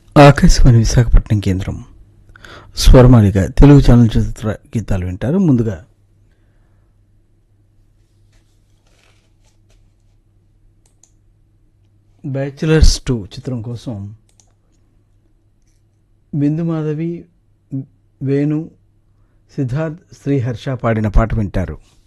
ఆకాశవాణి విశాఖపట్నం కేంద్రం స్వరమాలిక తెలుగు చలనచిత్ర గీతాలు వింటారు. ముందుగా బ్యాచిలర్స్ 2 చిత్రం కోసం బిందుమాధవి, వేణు, సిద్ధార్థ్, శ్రీహర్ష పాడిన పాట వింటారు.